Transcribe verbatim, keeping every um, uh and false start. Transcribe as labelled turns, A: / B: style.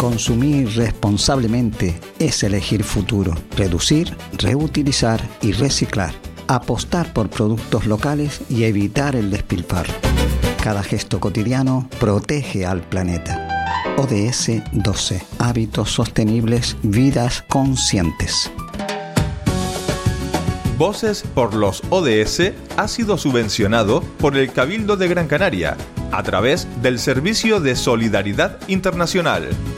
A: Consumir responsablemente es elegir futuro. Reducir, reutilizar y reciclar. Apostar por productos locales y evitar el despilfarro. Cada gesto cotidiano protege al planeta. O D S doce. Hábitos sostenibles, vidas conscientes.
B: Voces por los O D S ha sido subvencionado por el Cabildo de Gran Canaria a través del Servicio de Solidaridad Internacional.